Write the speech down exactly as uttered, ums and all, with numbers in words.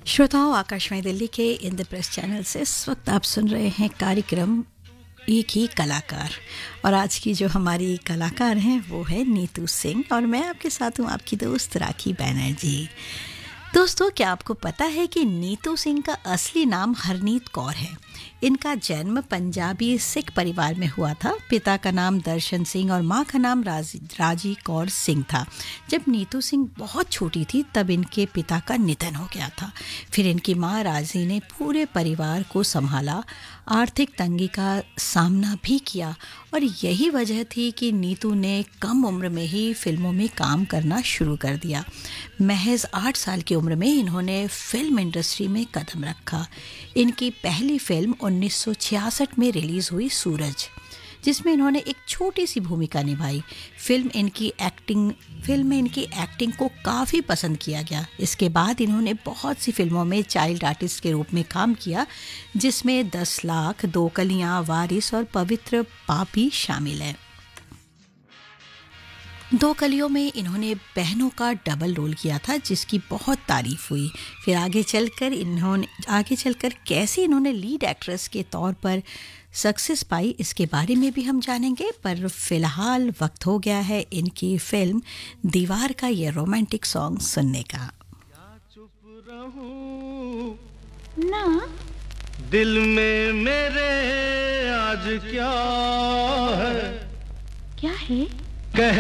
श्रोताओं, आकाशवाणी दिल्ली के इंद्रप्रस्थ चैनल से इस वक्त आप सुन रहे हैं कार्यक्रम एक ही कलाकार। और आज की जो हमारी कलाकार हैं वो है नीतू सिंह और मैं आपके साथ हूँ आपकी दोस्त राखी बैनर्जी। दोस्तों, क्या आपको पता है कि नीतू सिंह का असली नाम हरनीत कौर है। इनका जन्म पंजाबी सिख परिवार में हुआ था। पिता का नाम दर्शन सिंह और माँ का नाम राजी राजी कौर सिंह था। जब नीतू सिंह बहुत छोटी थी तब इनके पिता का निधन हो गया था। फिर इनकी माँ राजी ने पूरे परिवार को संभाला, आर्थिक तंगी का सामना भी किया और यही वजह थी कि नीतू ने कम उम्र में ही फिल्मों में काम करना शुरू कर दिया। महज आठ साल की उम्र में इन्होंने फिल्म इंडस्ट्री में कदम रखा। इनकी पहली फिल्म उन्नीस सौ छियासठ में रिलीज़ हुई सूरज, जिसमें इन्होंने एक छोटी सी भूमिका निभाई। फिल्म इनकी एक्टिंग फिल्म में इनकी एक्टिंग को काफ़ी पसंद किया गया। इसके बाद इन्होंने बहुत सी फिल्मों में चाइल्ड आर्टिस्ट के रूप में काम किया, जिसमें दस लाख, दो कलियां, वारिस और पवित्र पापी शामिल है। दो कलियों में इन्होंने बहनों का डबल रोल किया था, जिसकी बहुत तारीफ हुई। फिर आगे चलकर इन्होंने आगे चलकर कैसे इन्होंने लीड एक्ट्रेस के तौर पर सक्सेस पाई, इसके बारे में भी हम जानेंगे। पर फिलहाल वक्त हो गया है इनकी फिल्म दीवार का ये रोमांटिक सॉन्ग सुनने का। क्या चुप रहूं ना दिल में मेरे आज क्या है, क्या है?